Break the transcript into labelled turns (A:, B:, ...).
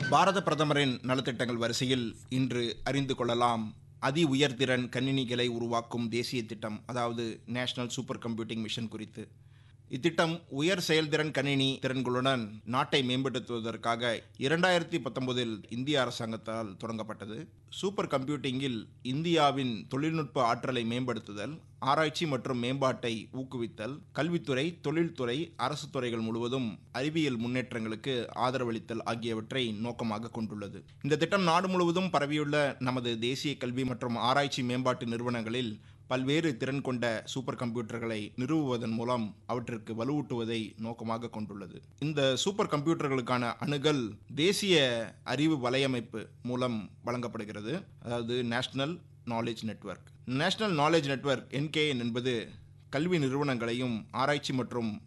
A: பாரத பிரதமரின் நலத்திட்டங்கள் வரிசையில் இன்று அறிந்து கொள்ளலாம். அதி உயர்திறன் கணினிகளை உருவாக்கும் தேசிய திட்டம், அதாவது நேஷனல் சூப்பர் கம்ப்யூட்டிங் மிஷன் குறித்து. இத்திட்டம் உயர் செயல்திறன் கணினி திறன்களுடன் நாட்டை மேம்படுத்துவதற்காக 2019இல் இந்திய அரசாங்கத்தால் தொடங்கப்பட்டது. சூப்பர் கம்ப்யூட்டிங்கில் இந்தியாவின் தொழில்நுட்ப ஆற்றலை மேம்படுத்துதல், ஆராய்ச்சி மற்றும் மேம்பாட்டை ஊக்குவித்தல், கல்வித்துறை, தொழில்துறை, அரசு துறைகள் முழுவதும் அறிவியல் முன்னேற்றங்களுக்கு ஆதரவளித்தல் ஆகியவற்றை நோக்கமாக கொண்டுள்ளது. இந்த திட்டம் நாடு முழுவதும் பரவியுள்ள நமது தேசிய கல்வி மற்றும் ஆராய்ச்சி மேம்பாட்டு நிறுவனங்களில் பல்வேறு திறன் கொண்ட சூப்பர் கம்ப்யூட்டர்களை நிறுவுவதன் மூலம் அவற்றிற்கு வலுவூட்டுவதை நோக்கமாக கொண்டுள்ளது. இந்த சூப்பர் கம்ப்யூட்டர்களுக்கான அணுகல் தேசிய அறிவு வலையமைப்பு மூலம் வழங்கப்படுகிறது, அதாவது national knowledge network. National knowledge network NKN என்பது கல்வி நிறுவனங்களையும் ஆராய்ச்சி மற்றும்